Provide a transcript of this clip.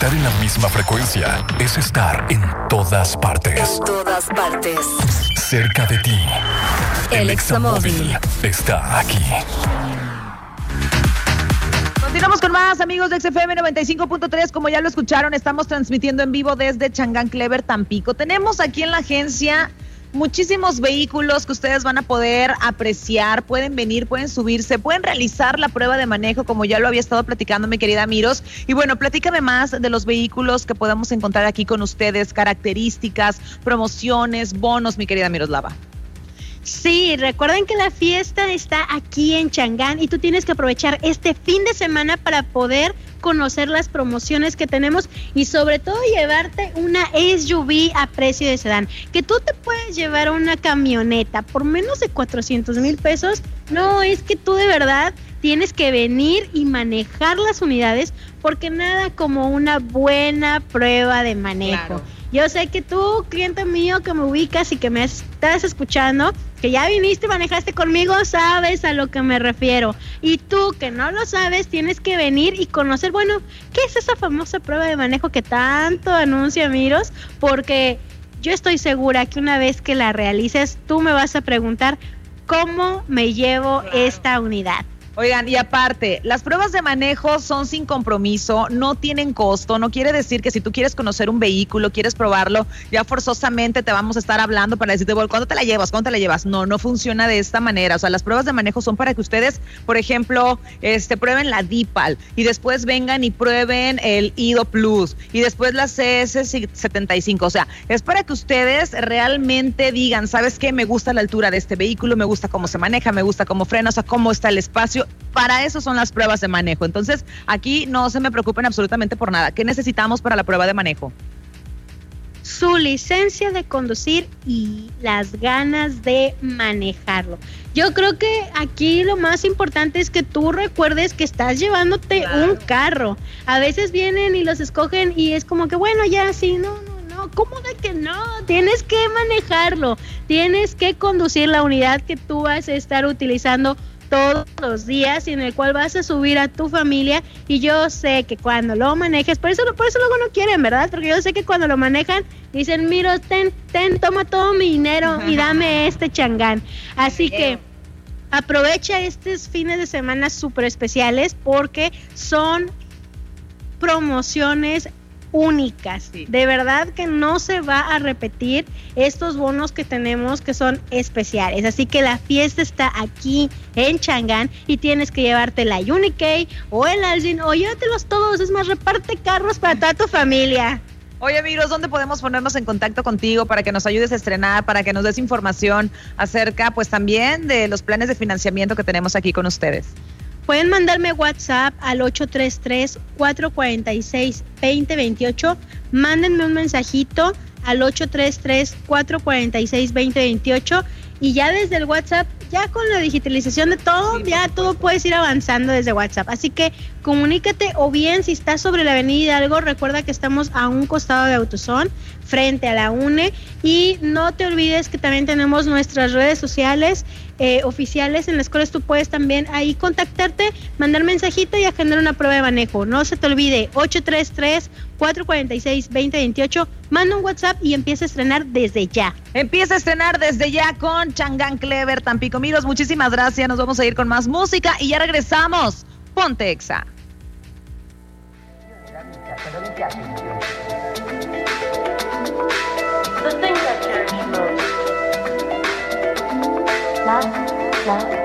Estar en la misma frecuencia es estar en todas partes. En todas partes. Cerca de ti. El Examóvil está aquí. Continuamos con más, amigos de XFM 95.3. Como ya lo escucharon, estamos transmitiendo en vivo desde Changán Clever, Tampico. Tenemos aquí en la agencia muchísimos vehículos que ustedes van a poder apreciar. Pueden venir, pueden subirse, pueden realizar la prueba de manejo, como ya lo había estado platicando mi querida Miros. Y bueno, platícame más de los vehículos que podemos encontrar aquí con ustedes, características, promociones, bonos, mi querida Miroslava. Sí, recuerden que la fiesta está aquí en Changán y tú tienes que aprovechar este fin de semana para poder conocer las promociones que tenemos y sobre todo llevarte una SUV a precio de sedán. Que tú te puedes llevar una camioneta por menos de 400,000 pesos. No, es que tú de verdad tienes que venir y manejar las unidades, porque nada como una buena prueba de manejo. Claro. Yo sé que tú, cliente mío que me ubicas y que me estás escuchando, que ya viniste y manejaste conmigo, sabes a lo que me refiero. Y tú que no lo sabes, tienes que venir y conocer, bueno, ¿qué es esa famosa prueba de manejo que tanto anuncia Miros? Porque yo estoy segura que una vez que la realices, tú me vas a preguntar, ¿cómo me llevo esta unidad? Oigan, y aparte, las pruebas de manejo son sin compromiso, no tienen costo. No quiere decir que si tú quieres conocer un vehículo, quieres probarlo, ya forzosamente te vamos a estar hablando para decirte, bueno, ¿cuándo te la llevas? ¿Cuándo te la llevas? No, no funciona de esta manera. O sea, las pruebas de manejo son para que ustedes, por ejemplo, prueben la DeepAll y después vengan y prueben el IDO Plus y después la CS75. O sea, es para que ustedes realmente digan, ¿sabes qué? Me gusta la altura de este vehículo, me gusta cómo se maneja, me gusta cómo frena, o sea, cómo está el espacio. Para eso son las pruebas de manejo. Entonces, aquí no se me preocupen absolutamente por nada. ¿Qué necesitamos para la prueba de manejo? Su licencia de conducir y las ganas de manejarlo. Yo creo que aquí lo más importante es que tú recuerdes que estás llevándote un carro. A veces vienen y los escogen y es como que, bueno, ya sí, no, ¿cómo de que no? Tienes que manejarlo, tienes que conducir la unidad que tú vas a estar utilizando todos los días y en el cual vas a subir a tu familia. Y yo sé que cuando lo manejes, por eso luego no quieren, ¿verdad? Porque yo sé que cuando lo manejan dicen, mira, ten, toma todo mi dinero y dame este Changán. Así que aprovecha estos fines de semana súper especiales porque son promociones únicas. Sí. De verdad que no se va a repetir estos bonos que tenemos que son especiales. Así que la fiesta está aquí en Changán y tienes que llevarte la Unikey o el Algin o llévatelos todos. Es más, reparte carros para toda tu familia. Oye, amigos, ¿dónde podemos ponernos en contacto contigo para que nos ayudes a estrenar, para que nos des información acerca, pues también de los planes de financiamiento que tenemos aquí con ustedes? Pueden mandarme WhatsApp al 833-446-2028. Mándenme un mensajito al 833-446-2028. Y ya desde el WhatsApp, ya con la digitalización de todo, ya todo puedes ir avanzando desde WhatsApp. Así que comunícate, o bien si estás sobre la avenida Hidalgo, recuerda que estamos a un costado de AutoZone, frente a la UNE. Y no te olvides que también tenemos nuestras redes sociales oficiales en las cuales tú puedes también ahí contactarte, mandar mensajito y agendar una prueba de manejo. No se te olvide, 833-446-2028. Manda un WhatsApp y empieza a estrenar desde ya. Empieza a estrenar desde ya con Changán Clever, Tampico. Miros, muchísimas gracias. Nos vamos a ir con más música y ya regresamos. Ponte Exa. The thing that changed most. Love.